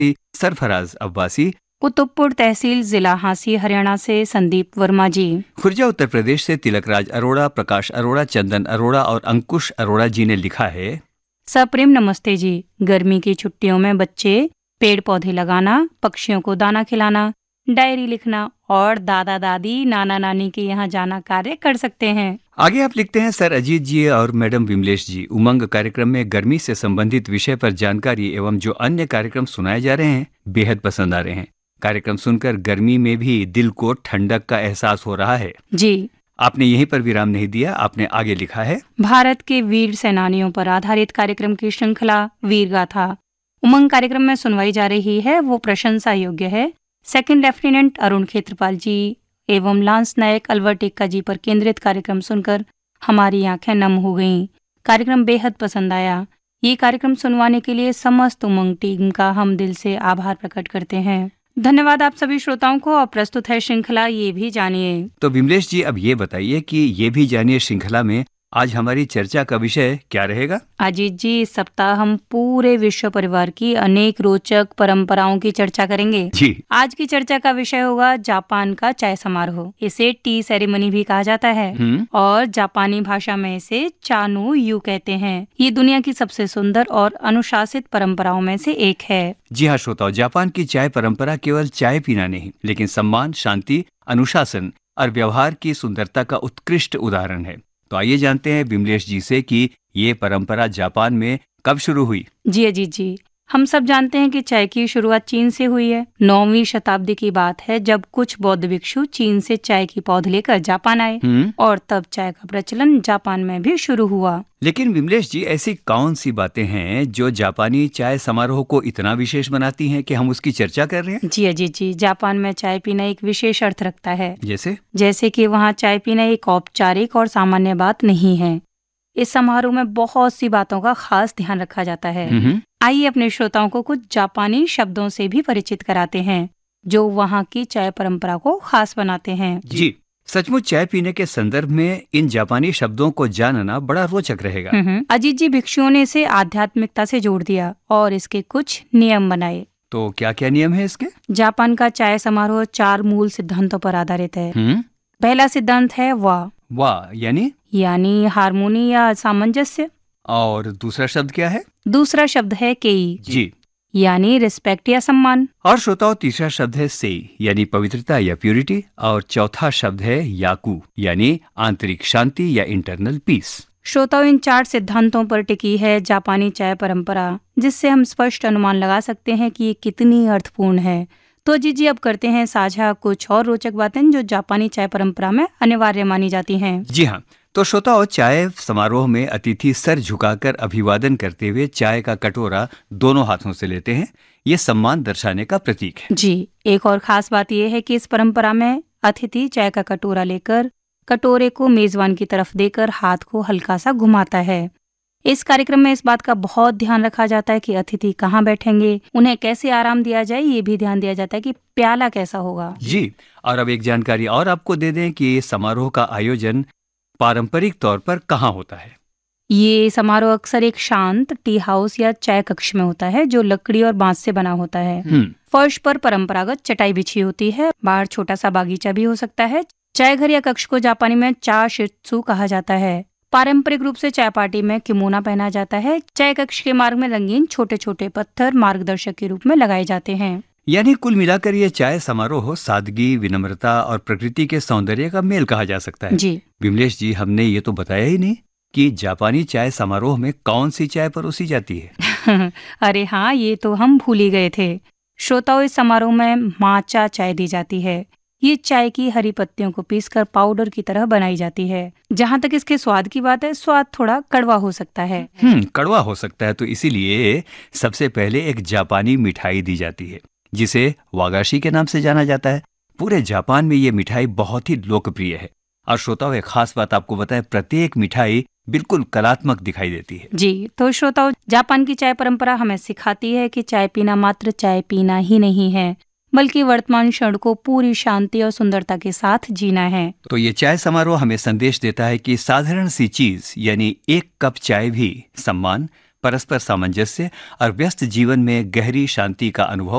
सरफराज अब्बासी, कुतुबपुर तहसील जिला हांसी हरियाणा से संदीप वर्मा जी, खुर्जा उत्तर प्रदेश से तिलकराज अरोड़ा, प्रकाश अरोड़ा, चंदन अरोड़ा और अंकुश अरोड़ा जी ने लिखा है। सप्रेम नमस्ते जी। गर्मी की छुट्टियों में बच्चे पेड़ पौधे लगाना, पक्षियों को दाना खिलाना, डायरी लिखना और दादा दादी नाना नानी के यहाँ जाना कार्य कर सकते हैं। आगे आप लिखते हैं, सर अजीत जी और मैडम विमलेश जी, उमंग कार्यक्रम में गर्मी से संबंधित विषय पर जानकारी एवं जो अन्य कार्यक्रम सुनाए जा रहे हैं बेहद पसंद आ रहे हैं। कार्यक्रम सुनकर गर्मी में भी दिल को ठंडक का एहसास हो रहा है। जी, आपने यहीं पर विराम नहीं दिया, आपने आगे लिखा है, भारत के वीर सेनानियों पर आधारित कार्यक्रम की श्रृंखला वीर गाथा उमंग कार्यक्रम में सुनवाई जा रही है, वो प्रशंसा योग्य है। सेकंड लेफ्टिनेंट अरुण खेत्रपाल जी एवं लांस नायक अलवर टेक्का जी पर केंद्रित कार्यक्रम सुनकर हमारी आंखें नम हो गईं। कार्यक्रम बेहद पसंद आया। ये कार्यक्रम सुनवाने के लिए समस्त उमंग टीम का हम दिल से आभार प्रकट करते हैं। धन्यवाद आप सभी श्रोताओं को। और प्रस्तुत है श्रृंखला ये भी जानिए। तो विमलेश जी, अब ये बताइए कि ये भी जानिए श्रृंखला में आज हमारी चर्चा का विषय क्या रहेगा? अजीत जी, इस सप्ताह हम पूरे विश्व परिवार की अनेक रोचक परंपराओं की चर्चा करेंगे। जी, आज की चर्चा का विषय होगा जापान का चाय समारोह। इसे टी सेरेमनी भी कहा जाता है और जापानी भाषा में इसे चानो यू कहते हैं। ये दुनिया की सबसे सुंदर और अनुशासित परंपराओं में से एक है। जी हाँ श्रोताओ, जापान की चाय परंपरा केवल चाय पीना नहीं, लेकिन सम्मान, शांति, अनुशासन और व्यवहार की सुंदरता का उत्कृष्ट उदाहरण है। तो आइए जानते हैं विमलेश जी से कि ये परंपरा जापान में कब शुरू हुई। जी अजीत जी, हम सब जानते हैं कि चाय की शुरुआत चीन से हुई है। 9वीं शताब्दी की बात है जब कुछ बौद्ध भिक्षु चीन से चाय की पौध लेकर जापान आए और तब चाय का प्रचलन जापान में भी शुरू हुआ। लेकिन विमलेश जी, ऐसी कौन सी बातें हैं जो जापानी चाय समारोह को इतना विशेष बनाती हैं कि हम उसकी चर्चा कर रहे हैं? जी अजीत जी, जापान में चाय पीना एक विशेष अर्थ रखता है। जैसे कि वहाँ चाय पीना एक औपचारिक और सामान्य बात नहीं है। इस समारोह में बहुत सी बातों का खास ध्यान रखा जाता है। आइए अपने श्रोताओं को कुछ जापानी शब्दों से भी परिचित कराते हैं जो वहाँ की चाय परंपरा को खास बनाते हैं। जी, सचमुच चाय पीने के संदर्भ में इन जापानी शब्दों को जानना बड़ा रोचक रहेगा। अजीत जी, भिक्षुओं ने इसे आध्यात्मिकता से जोड़ दिया और इसके कुछ नियम बनाए। तो क्या क्या नियम है इसके? जापान का चाय समारोह 4 मूल सिद्धांतों पर आधारित है। पहला सिद्धांत है वाह यानी हारमोनी या सामंजस्य। और दूसरा शब्द क्या है? दूसरा शब्द है केई जी, यानी रिस्पेक्ट या सम्मान। और श्रोताओ, तीसरा शब्द है सेई यानी पवित्रता या प्यूरिटी। और चौथा शब्द है याकू यानी आंतरिक शांति या इंटरनल पीस। श्रोताओं, इन 4 सिद्धांतों पर टिकी है जापानी चाय परंपरा, जिससे हम स्पष्ट अनुमान लगा सकते हैं कि ये कितनी अर्थपूर्ण है। तो जी अब करते हैं साझा कुछ और रोचक बातें जो जापानी चाय परंपरा में अनिवार्य मानी जाती हैं। जी हाँ, तो श्रोताओं, चाय समारोह में अतिथि सर झुकाकर अभिवादन करते हुए चाय का कटोरा दोनों हाथों से लेते हैं। ये सम्मान दर्शाने का प्रतीक है। जी, एक और खास बात यह है कि इस परंपरा में अतिथि चाय का कटोरा लेकर कटोरे को मेजबान की तरफ देकर हाथ को हल्का सा घुमाता है। इस कार्यक्रम में इस बात का बहुत ध्यान रखा जाता है कि अतिथि कहाँ बैठेंगे, उन्हें कैसे आराम दिया जाए, ये भी ध्यान दिया जाता है कि प्याला कैसा होगा। जी, और अब एक जानकारी और आपको दे दें कि समारोह का आयोजन पारंपरिक तौर पर कहाँ होता है। ये समारोह अक्सर एक शांत टी हाउस या चाय कक्ष में होता है जो लकड़ी और बांस से बना होता है। फर्श पर परंपरागत चटाई बिछी होती है। बाहर छोटा सा बागीचा भी हो सकता है। चाय घर या कक्ष को जापानी में चा शित्सु कहा जाता है। पारंपरिक रूप से चाय पार्टी में किमोना पहना जाता है। चाय कक्ष के मार्ग में रंगीन छोटे छोटे पत्थर मार्गदर्शक के रूप में लगाए जाते हैं। यानी कुल मिलाकर ये चाय समारोह सादगी, विनम्रता और प्रकृति के सौंदर्य का मेल कहा जा सकता है। जी विमलेश जी, हमने ये तो बताया ही नहीं कि जापानी चाय समारोह में कौन सी चाय परोसी जाती है। अरे हाँ, ये तो हम भूल ही गए थे। श्रोताओं, इस समारोह में माचा चाय दी जाती है। ये चाय की हरी पत्तियों को पीसकर पाउडर की तरह बनाई जाती है। जहाँ तक इसके स्वाद की बात है, स्वाद थोड़ा कड़वा हो सकता है। कड़वा हो सकता है, तो इसीलिए सबसे पहले एक जापानी मिठाई दी जाती है जिसे वागाशी के नाम से जाना जाता है। पूरे जापान में ये मिठाई बहुत ही लोकप्रिय है। और श्रोताओं, एक खास बात आपको बताएं, प्रत्येक मिठाई बिल्कुल कलात्मक दिखाई देती है। जी, तो श्रोताओं, जापान की चाय परंपरा हमें सिखाती है कि चाय पीना मात्र चाय पीना ही नहीं है, बल्कि वर्तमान क्षण को पूरी शांति और सुंदरता के साथ जीना है। तो ये चाय समारोह हमें संदेश देता है कि साधारण सी चीज यानी एक कप चाय भी सम्मान, परस्पर सामंजस्य और व्यस्त जीवन में गहरी शांति का अनुभव